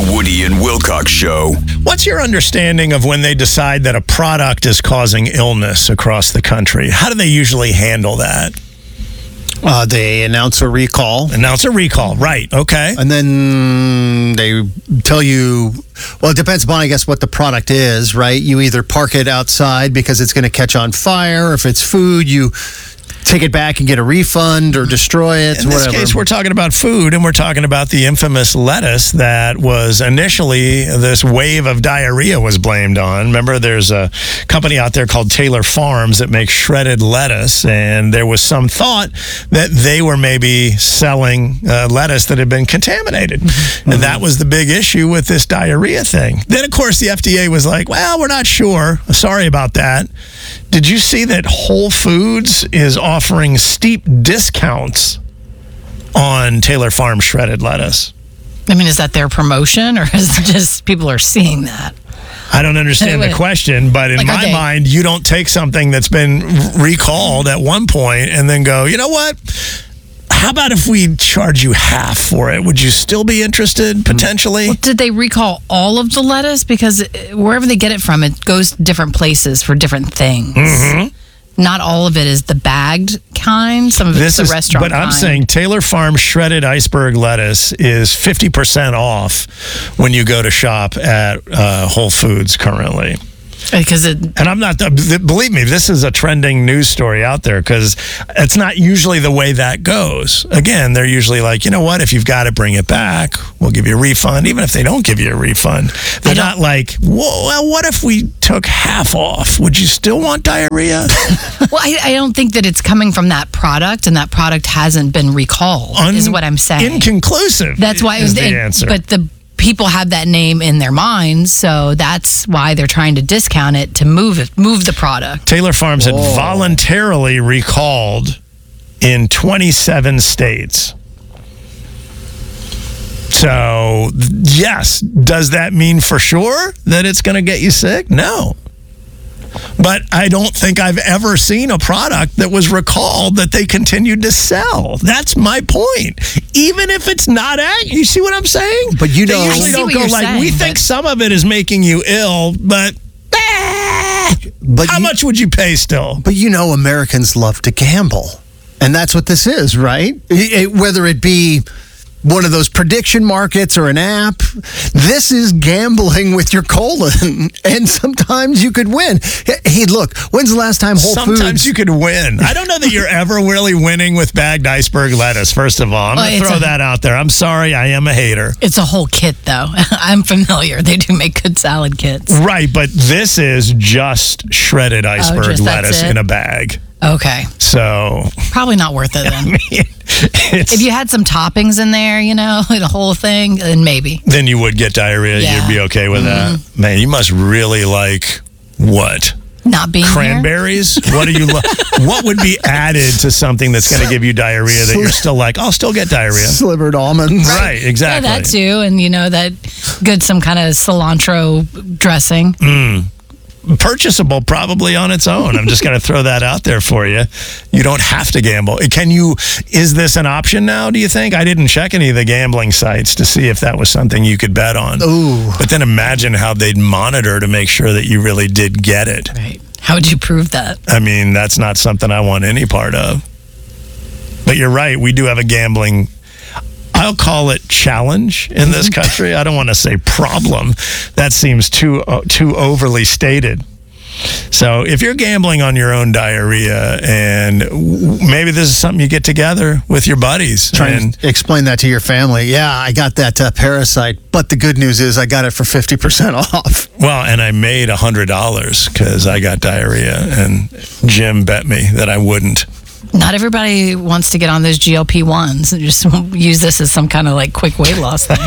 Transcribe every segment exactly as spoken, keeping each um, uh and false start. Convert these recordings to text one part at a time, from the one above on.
The Woody and Wilcox Show. What's your understanding of when they decide that a product is causing illness across the country? How do they usually handle that? Uh, they announce a recall. Announce a recall, right, okay. And then they tell you, well, it depends upon, I guess, what the product is, right? You either park it outside because it's going to catch on fire. If it's food, you take it back and get a refund or destroy it, In whatever. this case, we're talking about food, and we're talking about the infamous lettuce that was initially this wave of diarrhea was blamed on. Remember, there's a company out there called Taylor Farms that makes shredded lettuce, and there was some thought that they were maybe selling uh, lettuce that had been contaminated. Mm-hmm. And that was the big issue with this diarrhea thing. Then, of course, the F D A was like, well, we're not sure. Sorry about that. Did you see that Whole Foods is offering steep discounts on Taylor Farm shredded lettuce? I mean, is that their promotion, or is it just people are seeing that? I don't understand the question, but in Like, my okay. mind, you don't take something that's been recalled at one point and then go, you know what? How about if we charge you half for it? Would you still be interested, potentially? Well, did they recall all of the lettuce? Because it- wherever they get it from, it goes to different places for different things. Mm-hmm. Not all of it is the bagged kind. Some of it's This the is, restaurant but I'm kind. saying Taylor Farm shredded iceberg lettuce is fifty percent off when you go to shop at uh, Whole Foods currently. Because it, And I'm not, believe me, this is a trending news story out there because it's not usually the way that goes. Again, they're usually like, you know what, if you've got it, bring it back. We'll give you a refund. Even if they don't give you a refund, they're not like, whoa, well, what if we took half off? Would you still want diarrhea? well, I, I don't think that it's coming from that product, and that product hasn't been recalled, Un- is what I'm saying. Inconclusive. That's why it is was the it- answer. But the people have that name in their minds, so that's why they're trying to discount it to move it, move the product. Taylor Farms had voluntarily recalled in twenty-seven states. So, yes, does that mean for sure that it's going to get you sick? No. But I don't think I've ever seen a product that was recalled that they continued to sell. That's my point. Even if it's not accurate, you see what I'm saying? But you They know- usually I see don't what go you're like, saying, we but- think some of it is making you ill, but, eh, But how you- much would you pay still? But you know, Americans love to gamble. And that's what this is, right? It- it- whether it be one of those prediction markets or an app, this is gambling with your colon. And sometimes you could win. Hey, look, when's the last time Whole Sometimes Foods... you could win. I don't know that you're ever really winning with bagged iceberg lettuce, first of all. I'm Well, going to it's throw a- that out there. I'm sorry, I am a hater. It's a whole kit, though. I'm familiar. They do make good salad kits. Right, but this is just shredded iceberg just that's lettuce it? in a bag. Okay. So, Probably not worth it then. it's, If you had some toppings in there, you know, the whole thing, then maybe. then you would get diarrhea. Yeah. You'd be okay with that. Man, you must really like what? Not being here. Cranberries? What do you lo- What would be added to something that's going to give you diarrhea that you're still like, I'll still get diarrhea? Slivered almonds. Right, exactly. Yeah, that too. And, you know, that good, some kind of cilantro dressing. Purchasable probably on its own. I'm just going to throw that out there for you. You don't have to gamble. Can you, is this an option now, do you think? I didn't check any of the gambling sites to see if that was something you could bet on. Ooh. But then imagine how they'd monitor to make sure that you really did get it. Right. How would you prove that? I mean, that's not something I want any part of. But you're right. We do have a gambling, I'll call it challenge in this country. I don't want to say problem. That seems too uh, too overly stated. So if you're gambling on your own diarrhea, and w- maybe this is something you get together with your buddies. Trying and to explain that to your family. Yeah, I got that uh, parasite, but the good news is I got it for fifty percent off. Well, and I made one hundred dollars because I got diarrhea, and Jim bet me that I wouldn't. Not everybody wants to get on those G L P ones and just use this as some kind of like quick weight loss thing.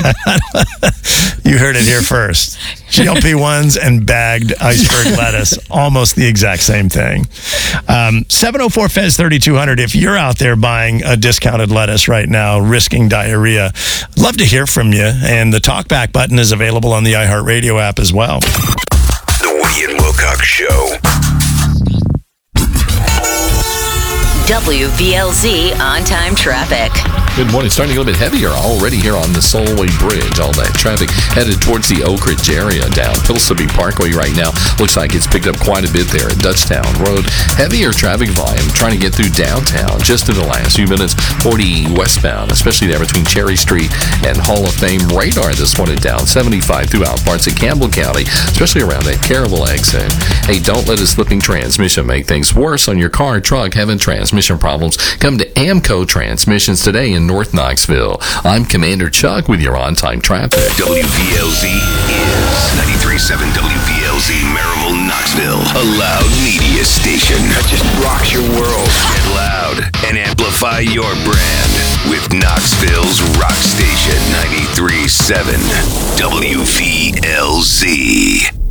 You heard it here first. G L P ones and bagged iceberg lettuce, almost the exact same thing. Um, seven oh four F E Z thirty-two hundred, if you're out there buying a discounted lettuce right now, risking diarrhea, I'd love to hear from you. And the talkback button is available on the iHeartRadio app as well. The Woody and Wilcox Show. W V L Z on-time traffic. Good morning. Starting a little bit heavier already here on the Solway Bridge. All that traffic headed towards the Oak Ridge area down Pillsbury Parkway right now. Looks like it's picked up quite a bit there at Dutchtown Road. Heavier traffic volume trying to get through downtown just in the last few minutes. forty westbound, especially there between Cherry Street and Hall of Fame. Radar this one at down seventy-five throughout parts of Campbell County, especially around that Caraville exit. Hey, don't let a slipping transmission make things worse on your car or truck having transmission problems. Come to Amco Transmissions today in North Knoxville. I'm Commander Chuck with your on-time traffic. W V L Z is ninety-three point seven W V L Z Maryville, Knoxville. A loud media station that just rocks your world. Get loud and amplify your brand with Knoxville's rock station ninety-three point seven W V L Z.